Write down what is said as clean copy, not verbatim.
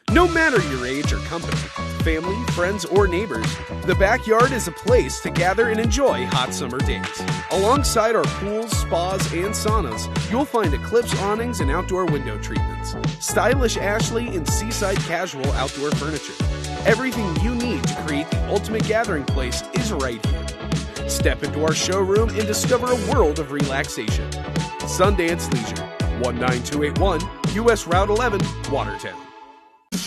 No matter your age or company, family, friends, or neighbors, the backyard is a place to gather and enjoy hot summer days. Alongside our pools, spas, and saunas, you'll find Eclipse awnings and outdoor window treatments, stylish Ashley and seaside casual outdoor furniture. Everything you need to create the ultimate gathering place is right here. Step into our showroom and discover a world of relaxation. Sundance Leisure, 19281 US Route 11, Watertown.